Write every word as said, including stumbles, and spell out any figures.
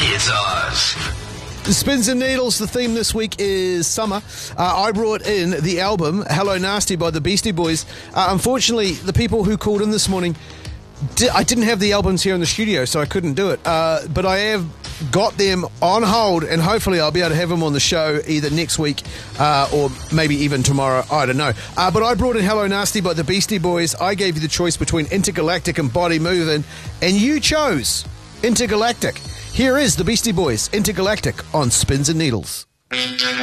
It's Oz. Spins and Needles, the theme this week is summer. Uh, I brought in the album Hello Nasty by the Beastie Boys. Uh, unfortunately, the people who called in this morning, di- I didn't have the albums here in the studio, so I couldn't do it. Uh, but I have got them on hold, and hopefully I'll be able to have them on the show either next week uh, or maybe even tomorrow. I don't know. Uh, but I brought in Hello Nasty by the Beastie Boys. I gave you the choice between Intergalactic and Body Movin', and you chose Intergalactic. Here is the Beastie Boys, Intergalactic, on Spins and Needles.